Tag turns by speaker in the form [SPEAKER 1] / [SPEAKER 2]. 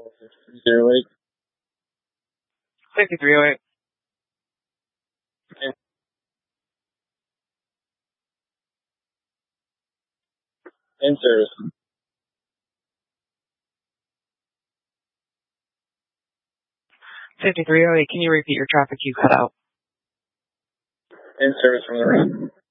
[SPEAKER 1] 308.
[SPEAKER 2] 5308.
[SPEAKER 1] In service.
[SPEAKER 2] 5308, can you repeat your traffic you cut out?
[SPEAKER 1] In service from the right.